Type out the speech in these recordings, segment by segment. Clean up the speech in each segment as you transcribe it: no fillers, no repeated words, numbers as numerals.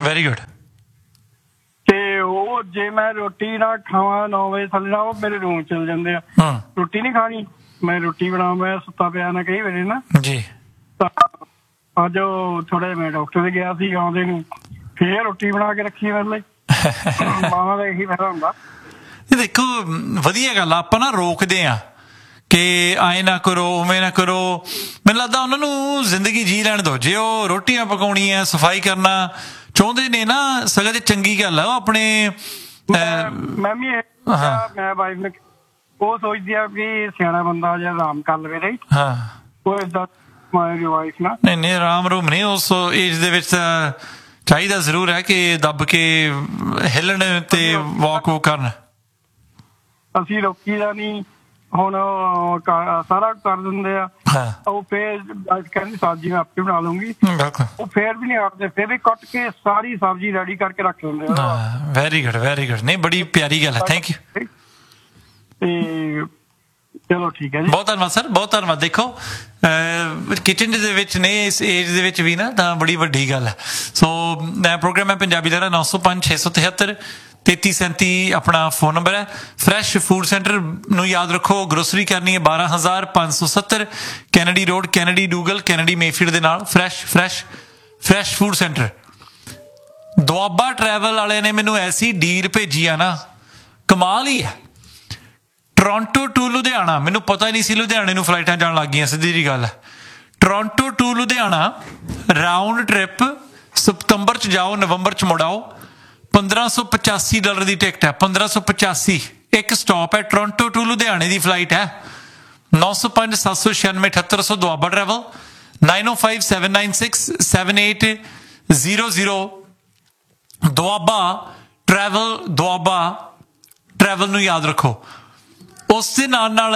Very good. ਤੇ ਉਹ ਜੇ ਮੈਂ ਰੋਟੀ ਨਾ ਖਾਵਾਂ 9 ਵਜੇ ਥੱਲੇ ਨਾ, ਉਹ ਮੇਰੇ ਰੂਮ ਚਲ ਜਾਂਦੇ ਆ। ਰੋਟੀ ਨਹੀਂ ਖਾਣੀ, ਮੈਂ ਰੋਟੀ ਬਣਾਵਾਂ, ਮੈਂ ਸੁੱਤਾ ਪਿਆ ਨਾ ਕਈ ਵੇਲੇ ਨਾ ਜੀ। ਅੱਜ ਥੋੜੇ ਮੈਂ ਡਾਕਟਰ ਦੇ ਗਿਆ ਸੀ, ਆਉਂਦੇ ਨੂੰ ਫੇਰ ਰੋਟੀ ਬਣਾ ਕੇ ਰੱਖੀ ਮੇਰੇ ਲਈ। ਮਾਵਾਂ ਦਾ ਇਹੀ ਫਾਇਦਾ ਹੁੰਦਾ। ਦੇਖੋ ਵਧੀਆ ਗੱਲ ਆ, ਆਪਾਂ ਨਾ ਰੋਕਦੇ ਆ ਕਿ ਆਏ ਨਾ ਕਰੋ, ਉਵੇਂ ਨਾ ਕਰੋ। ਮੈਨੂੰ ਲੱਗਦਾ ਉਹਨਾਂ ਨੂੰ ਜ਼ਿੰਦਗੀ ਜੀ ਲੈਣ ਦਿਓ। ਜੇ ਉਹ ਰੋਟੀਆਂ ਪਕਾਉਣੀਆਂ, ਸਫਾਈ ਕਰਨਾ ਚਾਹੁੰਦੇ ਨੇ ਨਾ, ਸਗੋਂ ਤੇ ਚੰਗੀ ਗੱਲ ਆ। ਉਹ ਆਪਣੇ ਮੈਂ ਵੀ ਮੈਂ ਵਾਈਫ ਨੇ ਉਹ ਸੋਚਦੀ ਆ ਵੀ ਸਿਆਣਾ ਬੰਦਾ ਜੇ ਆਰਾਮ ਕਰ ਲਵੇ, ਰਾਈਟ। ਹਾਂ, ਉਹ ਏਦਾਂ ਮੇਰੀ ਵਾਈਫ ਨਾ ਨਹੀਂ ਆਰਾਮ ਰੂਮ ਨਹੀਂ। ਉਸ ਏਜ ਦੇ ਵਿੱਚ ਚਾਹੀਦਾ ਜ਼ਰੂਰ ਹੈ ਕਿ ਦੱਬ ਕੇ ਹਿੱਲਣ ਤੇ ਵਾਕ ਕਰਨ। ਅਸੀਂ ਰੋਕੀ ਦਾ ਨਹੀਂ, ਹੁਣ ਸਾਰਾ ਕਰ ਦਿੰਦੇ ਆ। ਉਹ ਫੇਰ ਕਹਿੰਦੀ ਸਬਜ਼ੀ ਮੈਂ ਆਪੇ ਬਣਾ ਲੂੰਗੀ, ਉਹ ਫੇਰ ਵੀ ਨਹੀਂ ਹਟਦੇ, ਫੇਰ ਵੀ ਕੱਟ ਕੇ ਸਾਰੀ ਸਬਜ਼ੀ ਰੈਡੀ ਕਰਕੇ ਰੱਖ ਦਿੰਦੇ ਆ। Very good very good. ਨਹੀਂ ਬੜੀ ਪਿਆਰੀ ਗੱਲ ਹੈ, ਥੈਂਕ ਯੂ। ਤੇ ਚਲੋ ਠੀਕ ਹੈ ਜੀ, ਬਹੁਤ ਧੰਨਵਾਦ ਸਰ, ਬਹੁਤ ਧੰਨਵਾਦ। ਦੇਖੋ ਕਿਚਨ ਦੇ ਵਿੱਚ ਨੇ ਇਸ ਏਜ ਦੇ ਵਿੱਚ ਵੀ ਨਾ, ਤਾਂ ਬੜੀ ਵੱਡੀ ਗੱਲ ਹੈ। ਸੋ ਪ੍ਰੋਗਰਾਮ ਹੈ ਪੰਜਾਬੀ ਦਾ 905 673 3337 ਆਪਣਾ ਫੋਨ ਨੰਬਰ ਹੈ। ਫਰੈਸ਼ ਫੂਡ ਸੈਂਟਰ ਨੂੰ ਯਾਦ ਰੱਖੋ, ਗਰੋਸਰੀ ਕਰਨੀ ਹੈ 12570 Kennedy road, Kennedy ਡੂਗਲ, Kennedy Mayfield ਦੇ ਨਾਲ। Fresh food centre. Doaba travel ਵਾਲਿਆਂ ਨੇ ਮੈਨੂੰ ਐਸੀ ਡੀਲ ਭੇਜੀ ਆ ਨਾ, ਕਮਾਲ ਹੀ ਹੈ। ਟੋਰਾਂਟੋ ਟੂ ਲੁਧਿਆਣਾ, ਮੈਨੂੰ ਪਤਾ ਹੀ ਨਹੀਂ ਸੀ ਲੁਧਿਆਣੇ ਨੂੰ ਫਲਾਈਟਾਂ ਜਾਣ ਲੱਗ ਗਈਆਂ, ਸਿੱਧੀ ਜਿਹੀ ਗੱਲ ਹੈ। Toronto to Ludhiana round trip, ਸਤੰਬਰ 'ਚ ਜਾਓ, ਨਵੰਬਰ 'ਚ ਮੁੜ ਆਓ। $1585 ਦੀ ਟਿਕਟ ਹੈ, 1585। ਇੱਕ ਸਟਾਪ ਹੈ, ਟੋਰਾਂਟੋ ਟੂ ਲੁਧਿਆਣੇ ਦੀ ਫਲਾਈਟ ਹੈ। 905 796 7800 ਦੁਆਬਾ ਟਰੈਵਲ, 905 796 7800 ਦੁਆਬਾ ਟਰੈਵਲ ਨੂੰ ਯਾਦ ਰੱਖੋ। ਉਸ ਦੇ ਨਾਲ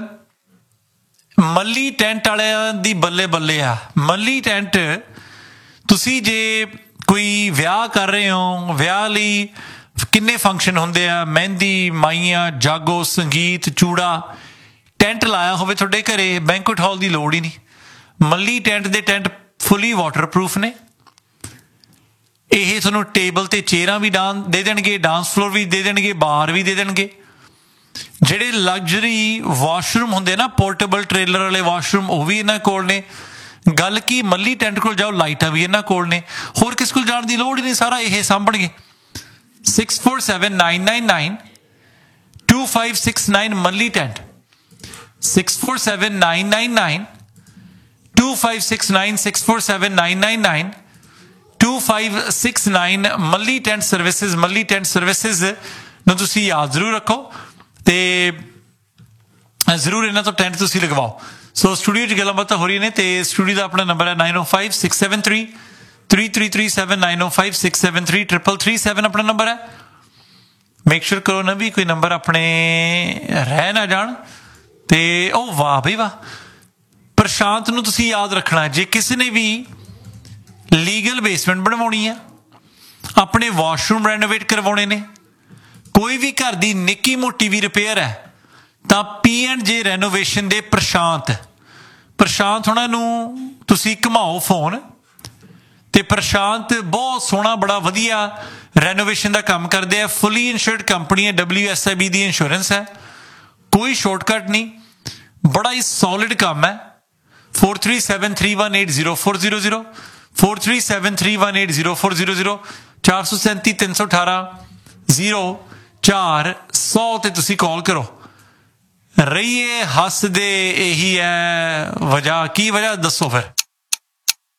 ਮੱਲੀ ਟੈਂਟ ਵਾਲਿਆਂ ਦੀ ਬੱਲੇ ਬੱਲੇ ਆ। ਮੱਲੀ ਟੈਂਟ, ਤੁਸੀਂ ਜੇ ਕੋਈ ਵਿਆਹ ਕਰ ਰਹੇ ਹੋ, ਵਿਆਹ ਲਈ ਕਿੰਨੇ ਫੰਕਸ਼ਨ ਹੁੰਦੇ ਆ, ਮਹਿੰਦੀ, ਮਾਈਆਂ, ਜਾਗੋ, ਸੰਗੀਤ, ਚੂੜਾ, ਟੈਂਟ ਲਾਇਆ ਹੋਵੇ ਤੁਹਾਡੇ ਘਰੇ, ਬੈਂਕੁਏਟ ਹਾਲ ਦੀ ਲੋੜ ਹੀ ਨਹੀਂ। ਮੱਲੀ ਟੈਂਟ ਦੇ ਟੈਂਟ ਫੁੱਲੀ ਵਾਟਰਪ੍ਰੂਫ ਨੇ। ਇਹ ਤੁਹਾਨੂੰ ਟੇਬਲ ਤੇ ਚੇਅਰਾਂ ਵੀ ਦੇ ਦੇਣਗੇ, ਡਾਂਸ ਫਲੋਰ ਵੀ ਦੇ ਦੇਣਗੇ, ਬਾਰ ਵੀ ਦੇ ਦੇਣਗੇ। ਜਿਹੜੇ ਲਗਜ਼ਰੀ ਵਾਸ਼ਰੂਮ ਹੁੰਦੇ ਨਾ, ਪੋਰਟੇਬਲ ਟ੍ਰੇਲਰ ਵਾਲੇ ਵਾਸ਼ਰੂਮ, ਉਹ ਵੀ ਇਹਨਾਂ ਕੋਲ ਨੇ। ਗੱਲ ਕੀ, ਮੱਲੀ ਟੈਂਟ ਕੋਲ ਜਾਓ, ਲਾਈਟਾਂ ਵੀ ਇਹਨਾਂ ਕੋਲ ਨੇ। ਹੋਰ ਕਿਸ ਕੋਲ ਜਾਣ ਦੀ ਲੋੜ ਹੀ ਨਹੀਂ, ਸਾਰਾ ਇਹ ਸਾਂਭਣਗੇ। 647999 2569 ਮੱਲੀ ਟੈਂਟ, 647999 2569 647999 2569 ਮੱਲੀ ਟੈਂਟ ਸਰਵਿਸਿਜ਼। ਮੱਲੀ ਟੈਂਟ ਸਰਵਿਸਿਜ਼ ਨੂੰ ਤੁਸੀਂ ਯਾਦ ਜ਼ਰੂਰ ਰੱਖੋ ਤੇ ਜ਼ਰੂਰ ਇਹਨਾਂ ਤੋਂ ਟੈਂਟ ਤੁਸੀਂ ਲਗਵਾਓ। ਸੋ ਸਟੂਡੀਓ 'ਚ ਗੱਲਾਂ ਬਾਤਾਂ ਹੋ ਰਹੀਆਂ ਨੇ, ਤੇ ਸਟੂਡੀਓ ਦਾ ਆਪਣਾ ਨੰਬਰ ਹੈ 905 673 3337 905 673 3337 ਆਪਣਾ ਨੰਬਰ ਹੈ। ਮੇਕ ਸ਼ੋਰ ਕਰੋ ਨਾ ਵੀ ਕੋਈ ਨੰਬਰ ਆਪਣੇ ਰਹਿ ਨਾ ਜਾਣ। ਤੇ ਉਹ ਵਾਹ ਬਈ ਵਾਹ, ਪ੍ਰਸ਼ਾਂਤ ਨੂੰ ਤੁਸੀਂ ਯਾਦ ਰੱਖਣਾ। ਜੇ ਕਿਸੇ ਨੇ ਵੀ ਲੀਗਲ ਬੇਸਮੈਂਟ ਬਣਵਾਉਣੀ ਆ, ਆਪਣੇ ਵਾਸ਼ਰੂਮ ਰੈਨੋਵੇਟ ਕਰਵਾਉਣੇ ਨੇ, ਕੋਈ ਵੀ ਘਰ ਦੀ ਨਿੱਕੀ ਮੋਟੀ ਵੀ ਰਿਪੇਅਰ ਹੈ, ਤਾਂ P&J ਰੈਨੋਵੇਸ਼ਨ ਦੇ ਪ੍ਰਸ਼ਾਂਤ ਉਹਨਾਂ ਨੂੰ ਤੁਸੀਂ ਘੁਮਾਓ ਫੋਨ, ਤੇ ਪ੍ਰਸ਼ਾਂਤ ਬਹੁਤ ਸੋਹਣਾ, ਬੜਾ ਵਧੀਆ ਰੈਨੋਵੇਸ਼ਨ ਦਾ ਕੰਮ ਕਰਦੇ ਆ। ਫੁੱਲੀ ਇੰਸ਼ੋਰਡ ਕੰਪਨੀ ਹੈ, WSIB ਦੀ ਇੰਸ਼ੋਰੈਂਸ ਹੈ, ਕੋਈ ਸ਼ਾਰਟਕਟ ਨਹੀਂ, ਬੜਾ ਹੀ ਸੋਲਿਡ ਕੰਮ ਹੈ। 4373180400 4373180400 437 318 0400 ਤੇ ਤੁਸੀਂ ਕਾਲ ਕਰੋ। ਰਹੀਏ ਹੱਸਦੇ, ਇਹੀ ਹੈ ਵਜ੍ਹਾ। ਕੀ ਵਜ੍ਹਾ ਦੱਸੋ ਫਿਰ?